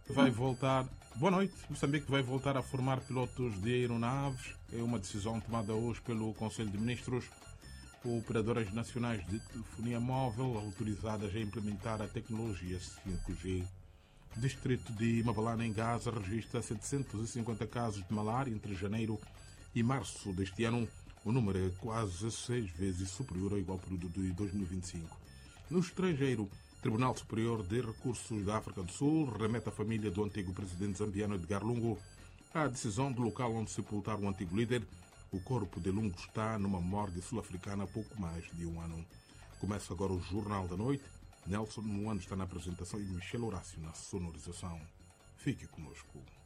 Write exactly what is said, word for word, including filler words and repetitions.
vai voltar. Boa noite. Moçambique vai voltar a formar pilotos de aeronaves. É uma decisão tomada hoje pelo Conselho de Ministros. Operadoras nacionais de telefonia móvel autorizadas a implementar a tecnologia cinco G. O distrito de Mabalana, em Gaza, registra setecentos e cinquenta casos de malária entre janeiro e março deste ano. O número é quase seis vezes superior ao igual período de dois mil e vinte e cinco. No estrangeiro, o Tribunal Superior de Recursos da África do Sul remete à família do antigo presidente zambiano Edgar Lungu a decisão do local onde sepultar o antigo líder. O corpo de Lungu está numa morgue sul-africana há pouco mais de um ano. Começa agora o Jornal da Noite. Nelson Moano está na apresentação e Michel Horácio na sonorização. Fique conosco.